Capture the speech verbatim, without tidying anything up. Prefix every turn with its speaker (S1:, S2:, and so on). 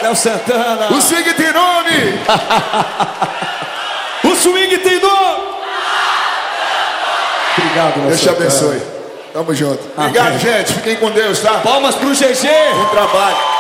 S1: Léo Santana.
S2: O swing tem nome.
S1: O swing tem nome. Obrigado, Léo
S2: Deus te abençoe. Tamo junto. Obrigado, gente. Fiquem com Deus, tá?
S1: Palmas pro G G.
S2: Bom trabalho.